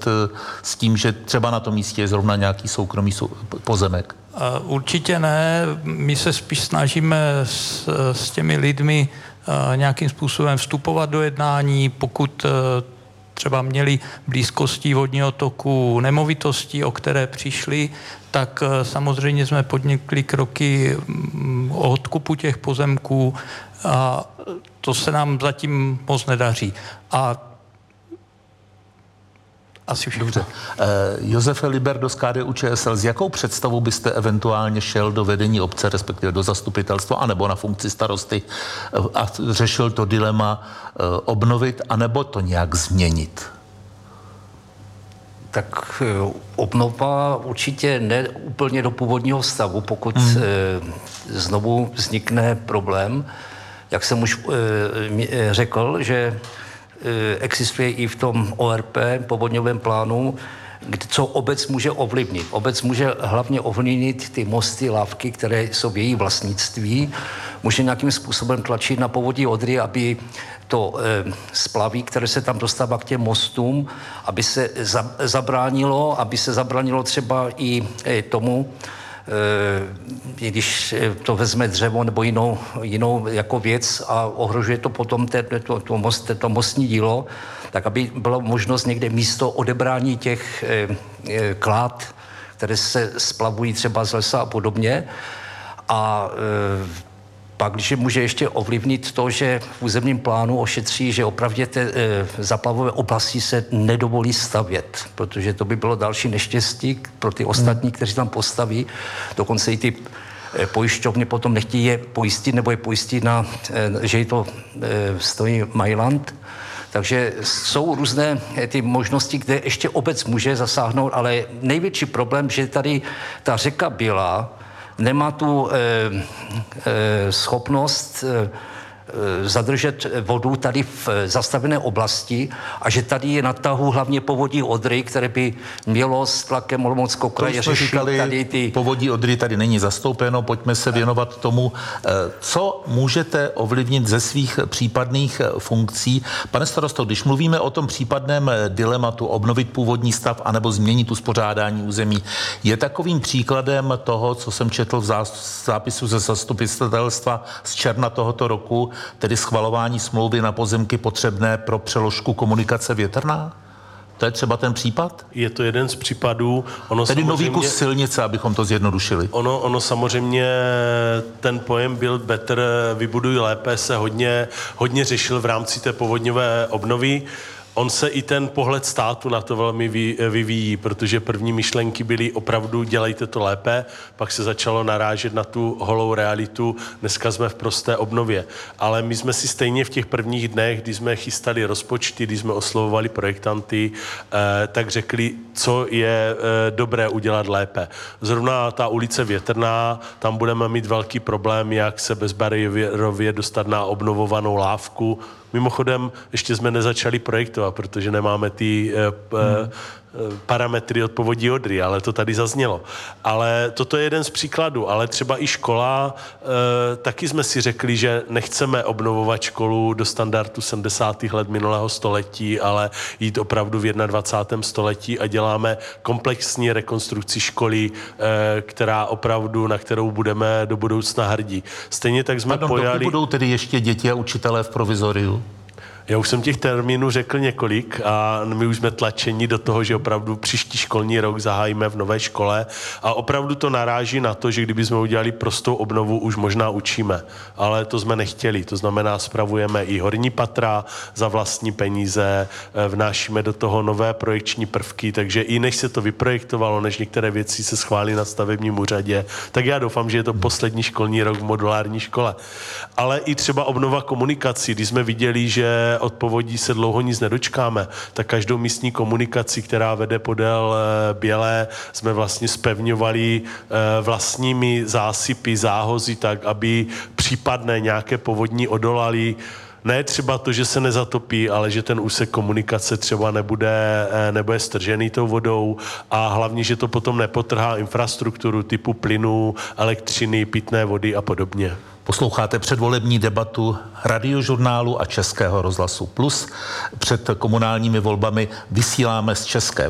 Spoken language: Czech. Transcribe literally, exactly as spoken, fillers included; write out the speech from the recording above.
souviset s tím, že třeba na tom místě je zrovna nějaký soukromý pozemek? Určitě ne. My se spíš snažíme s, s těmi lidmi nějakým způsobem vstupovat do jednání, pokud třeba měli blízkostí vodního toku nemovitostí, o které přišli, tak samozřejmě jsme podnikli kroky o odkupu těch pozemků a to se nám zatím moc nedaří. A asi všechno. Dobře. Eh, Josefe Liber z K D U Č S L, s jakou představou byste eventuálně šel do vedení obce, respektive do zastupitelstva, anebo na funkci starosty a řešil to dilema eh, obnovit, anebo to nějak změnit? Tak obnova určitě ne úplně do původního stavu, pokud hmm. znovu vznikne problém. Jak jsem už řekl, že existuje i v tom O R P, povodňovém plánu, co obec může ovlivnit. Obec může hlavně ovlivnit ty mosty, lávky, které jsou v její vlastnictví. Může nějakým způsobem tlačit na povodí Odry, aby to e, splaví, které se tam dostává k těm mostům, aby se za, zabránilo, aby se zabránilo třeba i e, tomu, e, když to vezme dřevo nebo jinou, jinou jako věc a ohrožuje to potom te, to, to, most, to mostní dílo, tak aby byla možnost někde místo odebrání těch e, e, klád, které se splavují třeba z lesa a podobně. A e, pak, když může ještě ovlivnit to, že v územním plánu ošetří, že opravdu ty e, zaplavové oblasti se nedovolí stavět, protože to by bylo další neštěstí pro ty ostatní, kteří tam postaví. Dokonce i ty e, pojišťovny potom nechtějí je pojistit nebo je pojistit na, e, že je to e, stojí Mailand. Takže jsou různé ty možnosti, kde ještě obec může zasáhnout, ale největší problém, že tady ta řeka byla, nemá tu e, e, schopnost e, zadržet vodu tady v zastavené oblasti a že tady je na tahu hlavně povodí Odry, které by mělo s tlakem Olomouckého kraje řešit říkali, tady ty... Povodí Odry tady není zastoupeno, pojďme se věnovat tomu, co můžete ovlivnit ze svých případných funkcí. Pane starosto, když mluvíme o tom případném dilematu obnovit původní stav anebo změnit uspořádání území, je takovým příkladem toho, co jsem četl v zápisu ze zastupitelstva z června tohoto roku, tedy schvalování smlouvy na pozemky potřebné pro přeložku komunikace větrná? To je třeba ten případ? Je to jeden z případů. Ono tedy samozřejmě, nový kus silnice, abychom to zjednodušili. Ono, ono samozřejmě, ten pojem Build Better, vybuduj lépe, se hodně, hodně řešil v rámci té povodňové obnovy. On se i ten pohled státu na to velmi vyvíjí, protože první myšlenky byly opravdu dělejte to lépe, pak se začalo narážet na tu holou realitu, dneska jsme v prosté obnově. Ale my jsme si stejně v těch prvních dnech, kdy jsme chystali rozpočty, kdy jsme oslovovali projektanty, eh, tak řekli, co je eh, dobré udělat lépe. Zrovna ta ulice Větrná, tam budeme mít velký problém, jak se bezbariérově dostat na obnovovanou lávku. Mimochodem, ještě jsme nezačali projektovat, protože nemáme ty eh, hmm. parametry od povodí Odry, ale to tady zaznělo. Ale toto je jeden z příkladů, ale třeba i škola, eh, taky jsme si řekli, že nechceme obnovovat školu do standardu sedmdesátých let minulého století, ale jít opravdu v dvacátém prvním století a děláme komplexní rekonstrukci školy, eh, která opravdu, na kterou budeme do budoucna hrdí. Stejně tak jsme Pardon, pojali... budou tedy ještě děti a učitelé v provizoriu? Já už jsem těch termínů řekl několik a my už jsme tlačeni do toho, že opravdu příští školní rok zahájíme v nové škole a opravdu to naráží na to, že kdybychom udělali prostou obnovu, už možná učíme, ale to jsme nechtěli. To znamená, spravujeme i horní patra za vlastní peníze, vnášíme do toho nové projekční prvky, takže i než se to vyprojektovalo, než některé věci se schválí na stavebním úřadě, tak já doufám, že je to poslední školní rok v modulární škole. Ale i třeba obnova komunikací, když jsme viděli, že od povodí se dlouho nic nedočkáme, tak každou místní komunikaci, která vede podél Bělé, jsme vlastně zpevňovali vlastními zásypy, záhozy, tak, aby případné nějaké povodní odolaly. Ne třeba to, že se nezatopí, ale že ten úsek komunikace třeba nebude, nebude stržený tou vodou a hlavně, že to potom nepotrhá infrastrukturu typu plynu, elektřiny, pitné vody a podobně. Posloucháte předvolební debatu Radiožurnálu a Českého rozhlasu Plus. Před komunálními volbami vysíláme z České